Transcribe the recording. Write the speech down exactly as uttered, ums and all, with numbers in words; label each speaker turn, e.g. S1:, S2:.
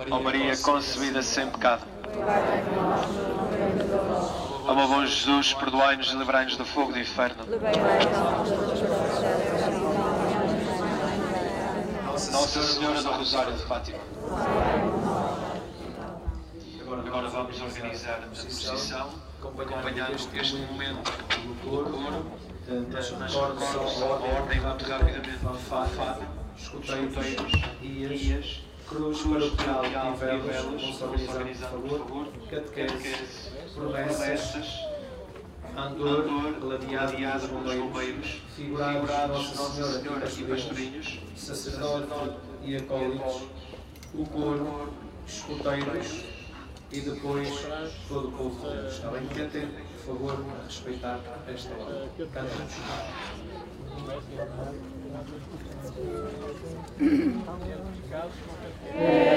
S1: Ó Maria concebida sem pecado. Ó meu bom Jesus, perdoai-nos e livrai-nos do fogo do inferno. Nossa Senhora do Rosário de Fátima. Agora vamos organizar a procissão, acompanhando este momento do coro, nas cordas, a ordem, muito rapidamente, Fado, escuteiros, guias, cruz paroquial e velas, vamos organizar, por favor, catequese, promessas, andor, gladiado dos bombeiros, figurados Nossa Senhora e pastorinhos, sacerdote e acólitos, o coro, escuteiros e depois todo o povo de Deus. Está bem? Tentem, por favor, respeitar esta hora. Cantamos.
S2: É